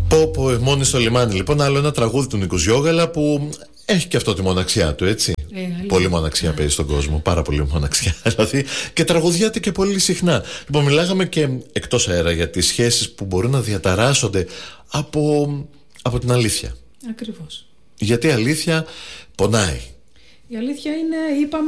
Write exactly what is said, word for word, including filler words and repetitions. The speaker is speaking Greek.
Πω πω, μόνη στο λιμάνι. Λοιπόν, άλλο ένα τραγούδι του Νίκου Γιώγαλα που έχει και αυτό τη μοναξιά του, έτσι. Ε, πολύ μοναξιά παίζει στον κόσμο. Πάρα πολύ μοναξιά. Δηλαδή, και τραγουδιάται και πολύ συχνά. Λοιπόν, μιλάγαμε και εκτός αέρα για τις σχέσεις που μπορούν να διαταράσσονται από, από την αλήθεια. Ακριβώς. Γιατί η αλήθεια πονάει. Η αλήθεια είναι, είπαμε,